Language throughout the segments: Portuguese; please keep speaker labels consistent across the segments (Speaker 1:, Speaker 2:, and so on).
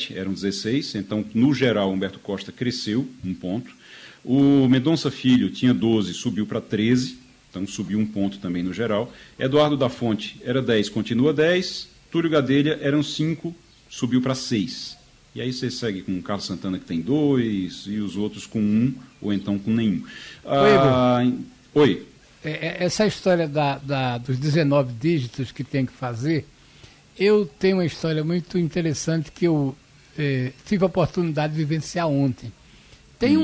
Speaker 1: 17, eram 16, então, no geral, Humberto Costa cresceu um ponto. O Mendonça Filho tinha 12, subiu para 13, então subiu um ponto também no geral. Eduardo da Fonte era 10, continua 10. Túlio Gadelha eram 5, subiu para 6. E aí você segue com o Carlos Santana, que tem 2, e os outros com 1, ou então com nenhum. Oi.
Speaker 2: Essa história dos 19 dígitos que tem que fazer, eu tenho uma história muito interessante que eu tive a oportunidade de vivenciar ontem. Tem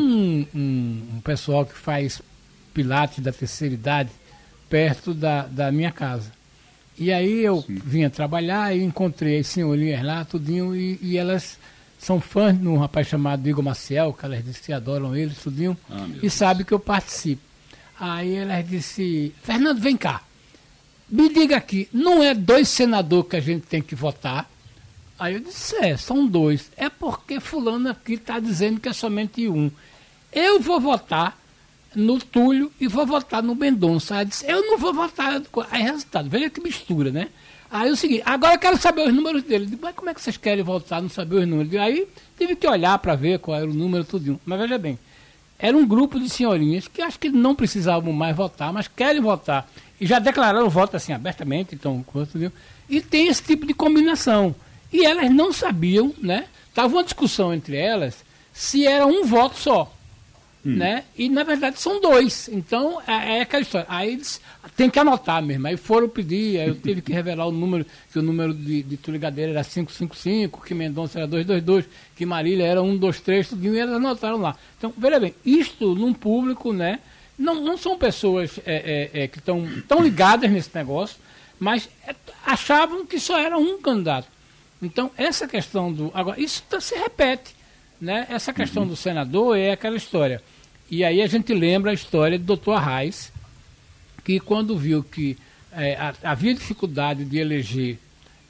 Speaker 2: um pessoal que faz pilates da terceira idade perto da minha casa. E aí eu vinha trabalhar e encontrei as senhorinhas lá, tudinho, e elas são fãs de um rapaz chamado Igor Maciel, que elas dizem que adoram ele, tudinho, e sabem que eu participo. Aí elas disseram, Fernando, vem cá, me diga aqui, não é 2 senadores que a gente tem que votar? Aí eu disse, são 2. É porque fulano aqui está dizendo que é somente 1. Eu vou votar no Túlio e vou votar no Mendonça. Aí disse, eu não vou votar. Aí resultado, veja que mistura, né? Aí o seguinte, agora eu quero saber os números dele. Eu digo, mas como é que vocês querem votar, não saber os números? Aí tive que olhar para ver qual era o número, tudo. Mas veja bem, era um grupo de senhorinhas que acho que não precisavam mais votar, mas querem votar. E já declararam o voto assim abertamente, então, tudo. E tem esse tipo de combinação. E elas não sabiam, né? Estava uma discussão entre elas se era um voto só. Né? E na verdade são 2. Então é aquela história. Aí eles tem que anotar mesmo. Aí foram pedir, aí eu tive que revelar o número, que o número de Túlio Gadelha era 555, que Mendonça era 222, que Marília era 123, tudinho, e elas anotaram lá. Então, veja bem, isto num público, né? Não são pessoas que estão tão ligadas nesse negócio, mas achavam que só era um candidato. Então, essa questão do. Agora, isso se repete. Né? Essa questão do senador é aquela história. E aí a gente lembra a história do Dr. Arraes, que quando viu que havia dificuldade de eleger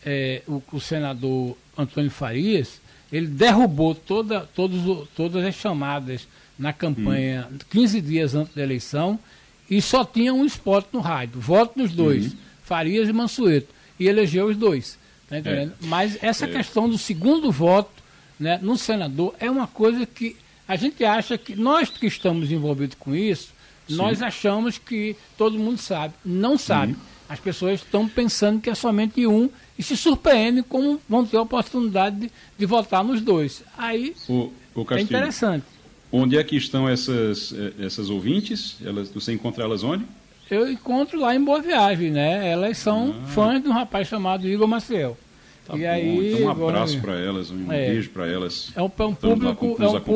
Speaker 2: o senador Antônio Farias, ele derrubou todas as chamadas na campanha 15 dias antes da eleição e só tinha um spot no rádio, voto nos 2, Farias e Mansueto, e elegeu os 2. Tá entendendo? Mas essa questão do segundo voto, né, no senador é uma coisa que a gente acha que nós que estamos envolvidos com isso, nós achamos que todo mundo sabe. Não sabe. As pessoas estão pensando que é somente um e se surpreendem como vão ter a oportunidade de votar nos 2. Aí é interessante.
Speaker 1: Onde é que estão essas ouvintes? Você encontra elas onde?
Speaker 2: Eu encontro lá em Boa Viagem, né? Elas são fãs de um rapaz chamado Igor Maciel.
Speaker 1: Tá e bom, aí, então um abraço para elas, um beijo para elas.
Speaker 2: É um público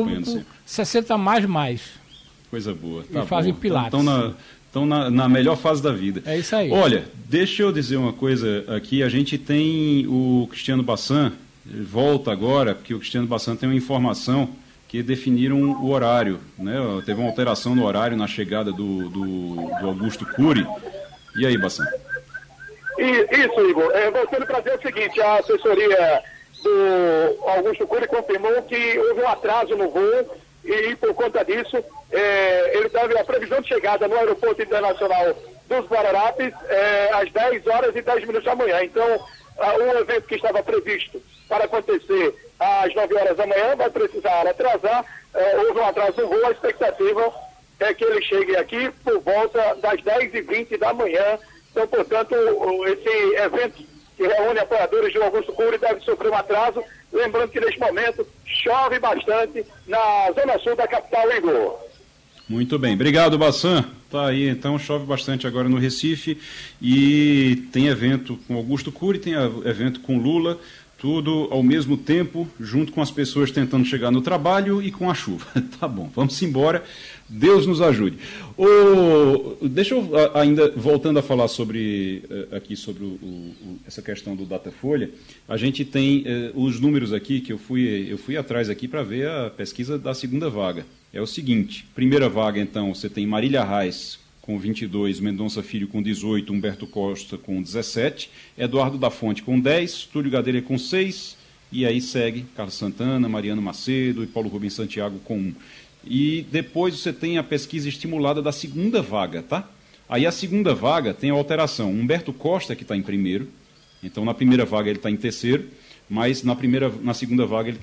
Speaker 2: 60 mais.
Speaker 1: Coisa boa.
Speaker 2: Tá, e fazem pilates.
Speaker 1: Estão na melhor fase da vida.
Speaker 2: É isso aí.
Speaker 1: Olha, deixa eu dizer uma coisa aqui. A gente tem o Cristiano Bassan, volta agora, porque o Cristiano Bassan tem uma informação que definiram o horário. Né? Teve uma alteração no horário na chegada do Augusto Cury. E aí, Bassan?
Speaker 3: Isso, Igor. Voltando para dizer o seguinte, a assessoria do Augusto Cury confirmou que houve um atraso no voo e por conta disso, ele teve a previsão de chegada no Aeroporto Internacional dos Guararapes às 10 horas e 10 minutos da manhã. Então, o evento que estava previsto para acontecer às 9 horas da manhã vai precisar atrasar. Houve um atraso no voo, a expectativa é que ele chegue aqui por volta das 10h20 da manhã. Então, portanto, esse evento que reúne apoiadores de Augusto Cury deve sofrer um atraso. Lembrando que, neste momento, chove bastante na zona sul da capital, Igor.
Speaker 1: Muito bem. Obrigado, Bassan. Tá aí, então, chove bastante agora no Recife e tem evento com Augusto Cury, tem evento com Lula, tudo ao mesmo tempo, junto com as pessoas tentando chegar no trabalho e com a chuva. Tá bom, vamos embora. Deus nos ajude. Deixa eu ainda, voltando a falar sobre essa questão do Datafolha, a gente tem os números aqui, que eu fui atrás aqui para ver a pesquisa da segunda vaga. É o seguinte, primeira vaga, então, você tem Marília Arraes com 22, Mendonça Filho com 18, Humberto Costa com 17, Eduardo da Fonte com 10, Túlio Gadelha com 6, e aí segue Carlos Santana, Mariano Macedo e Paulo Rubens Santiago com 1. E depois você tem a pesquisa estimulada da segunda vaga, tá? Aí a segunda vaga tem a alteração. Humberto Costa, que está em primeiro, então na primeira vaga ele está em terceiro, mas na segunda vaga ele